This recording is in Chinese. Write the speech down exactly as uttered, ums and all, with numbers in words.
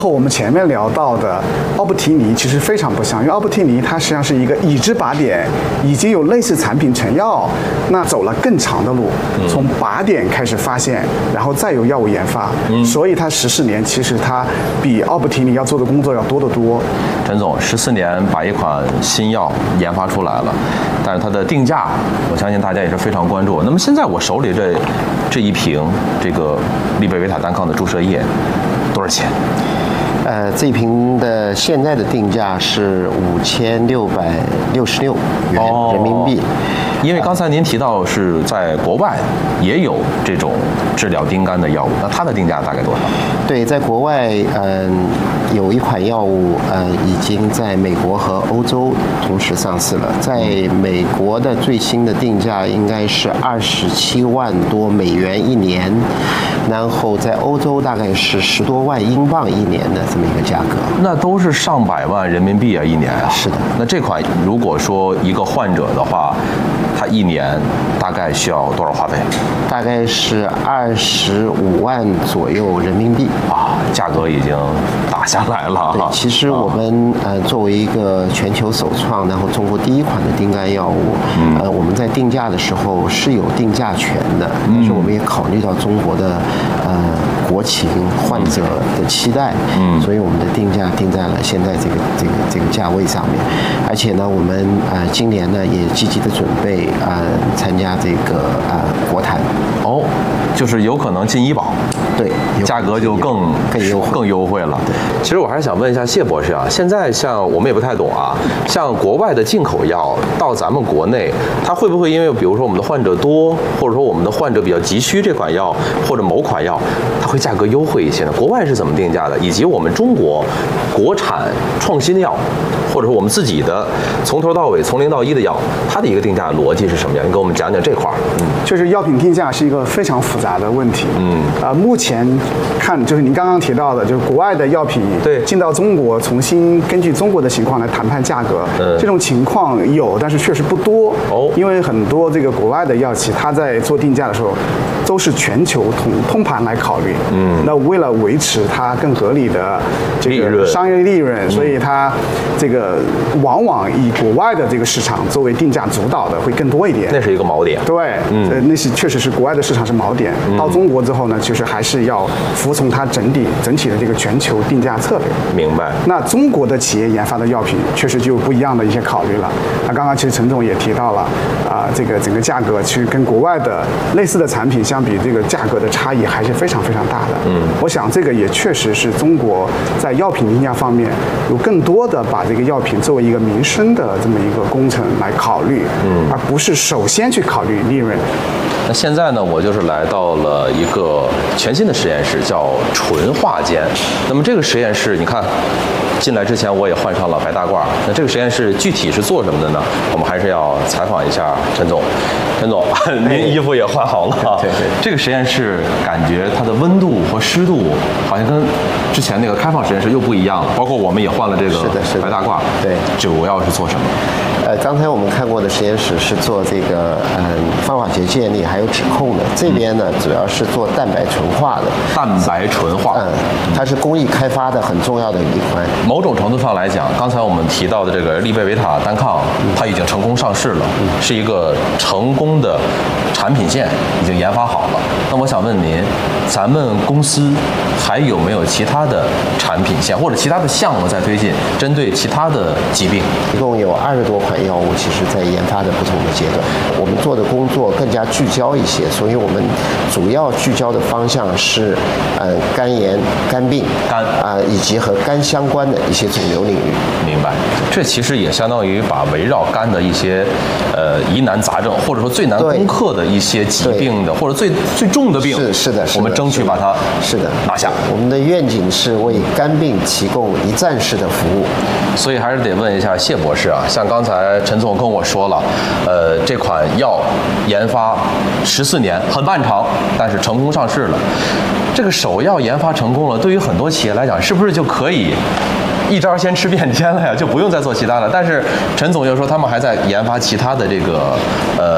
和我们前面聊到的奥布提尼其实非常不像，因为奥布提尼它实际上是一个已知靶点，已经有类似产品成药，那走了更长的路，从靶点开始发现，然后再有药物研发，嗯、所以它十四年其实它比奥布提尼要做的工作要多得多。 陈总，十四年把一款新药研发出来了，但是它的定价，我相信大家也是非常关注。那么现在我手里这这一瓶这个利贝维塔单抗的注射液多少钱？ 呃，这一瓶的现在的定价是五千六百六十六元人民币。 因为刚才您提到是在国外也有这种治疗丁肝的药物，那它的定价大概多少？ 对，在国外，嗯、呃，有一款药物，呃，已经在美国和欧洲同时上市了。在美国的最新的定价应该是二十七万多美元一年，然后在欧洲大概是十多万英镑一年的这么一个价格。 那都是上百万人民币啊，一年啊。 是的。 那这款如果说一个患者的话，他一年大概需要多少花费？ 大概是二十五万左右人民币啊，价格已经打下来了。 对，其实我们呃作为一个全球首创，然后中国第一款的丁肝药物，嗯、呃我们在定价的时候是有定价权的，但是我们也考虑到中国的呃国情、患者的期待，嗯，所以我们的定价定在了现在这个这个这个价位上面，而且呢，我们呃今年呢也积极的准备。呃，参加这个呃国谈哦，就是有可能进医保， 对， 价格就更更优惠更优惠了。其实我还是想问一下谢博士啊，现在像我们也不太懂啊，像国外的进口药到咱们国内，它会不会因为比如说我们的患者多，或者说我们的患者比较急需这款药或者某款药，它会价格优惠一些呢？国外是怎么定价的？以及我们中国国产创新药，或者说我们自己的从头到尾从零到一的药，它的一个定价逻辑是什么样？你给我们讲讲这块儿。 嗯，就是药品定价是一个非常复杂的问题。嗯，啊、呃，目前看就是您刚刚提到的，就是国外的药品对进到中国，重新根据中国的情况来谈判价格。嗯，这种情况有，但是确实不多。哦，因为很多这个国外的药企，它在做定价的时候，都是全球通通盘来考虑。嗯，那为了维持它更合理的这个商业利润，所以它这个往往以国外的这个市场作为定价主导的会更多一点。 那是一个锚点。 对，嗯，那是确实是国外的市场是锚点。嗯、到中国之后呢，其实还是要服从它整体整体的这个全球定价策略。 明白。 那中国的企业研发的药品确实就有不一样的一些考虑了。那刚刚其实陈总也提到了，啊、呃，这个整个价格其实跟国外的类似的产品相比，这个价格的差异还是非常非常大的。嗯，我想这个也确实是中国在药品定价方面有更多的把这个药品作为一个民生的这么一个工程来考虑，嗯，而不是首先去考虑利润。 那现在呢，我就是来到了一个全新的实验室，叫纯化间。那么这个实验室，你看，进来之前我也换上了白大褂。那这个实验室具体是做什么的呢？我们还是要采访一下陈总。陈总，您衣服也换好了。 对对。 这个实验室感觉它的温度和湿度好像跟之前那个开放实验室又不一样了。包括我们也换了这个白大褂。 对。 主要是做什么？ 呃，刚才我们看过的实验室是做这个嗯方法学建立还有指控的，这边呢主要是做蛋白纯化的。 蛋白纯化， 嗯，它是工艺开发的很重要的一环。 某种程度上来讲，刚才我们提到的这个利贝维塔单抗，它已经成功上市了，是一个成功的产品线，已经研发好了。那我想问您，咱们公司还有没有其他的产品线或者其他的项目在推进，针对其他的疾病？ 一共有二十多款药物，其实在研发的不同的阶段。我们做的工作更加聚焦一些，所以我们主要聚焦的方向是，呃，肝炎、肝病、 肝啊、呃，以及和肝相关的一些肿瘤领域。 明白，这其实也相当于把围绕肝的一些呃疑难杂症，或者说最难攻克的一些疾病的，或者最最重的病， 是是的，是的， 我们争取把它是的拿下。 我们的愿景是为肝病提供一站式的服务。 所以还是得问一下谢博士啊，像刚才陈总跟我说了，呃，这款药研发十四年，很漫长，但是成功上市了。这个首药研发成功了，对于很多企业来讲，是不是就可以一招先吃遍天了呀？就不用再做其他的？但是陈总又说他们还在研发其他的这个呃。